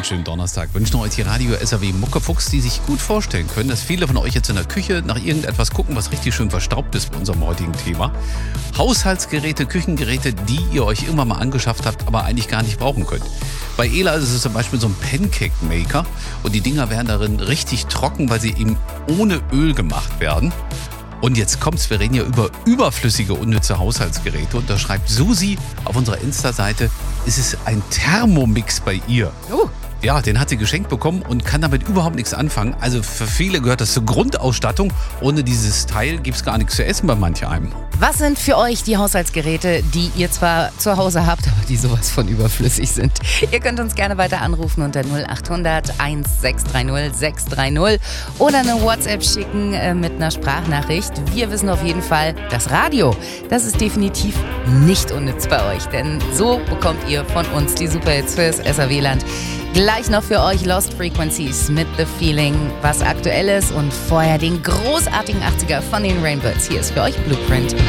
Einen schönen Donnerstag. Wünschen euch die Radio SAW Muckefuchs, die sich gut vorstellen können, dass viele von euch jetzt in der Küche nach irgendetwas gucken, was richtig schön verstaubt ist bei unserem heutigen Thema. Haushaltsgeräte, Küchengeräte, die ihr euch irgendwann mal angeschafft habt, aber eigentlich gar nicht brauchen könnt. Bei Ela ist es zum Beispiel so ein Pancake-Maker und die Dinger werden darin richtig trocken, weil sie eben ohne Öl gemacht werden. Und jetzt kommt's, wir reden ja über überflüssige, unnütze Haushaltsgeräte. Und da schreibt Susi auf unserer Insta-Seite, ist es ein Thermomix bei ihr. Ja, den hat sie geschenkt bekommen und kann damit überhaupt nichts anfangen. Also für viele gehört das zur Grundausstattung. Ohne dieses Teil gibt's gar nichts zu essen bei manch einem. Was sind für euch die Haushaltsgeräte, die ihr zwar zu Hause habt, aber die sowas von überflüssig sind? Ihr könnt uns gerne weiter anrufen unter 0800 1630 630 oder eine WhatsApp schicken mit einer Sprachnachricht. Wir wissen auf jeden Fall, das Radio, das ist definitiv nicht unnütz bei euch, denn so bekommt ihr von uns die Superhits fürs SAW-Land. Gleich noch für euch Lost Frequencies mit The Feeling, was aktuell ist, und vorher den großartigen 80er von den Rainbirds. Hier ist für euch Blueprint.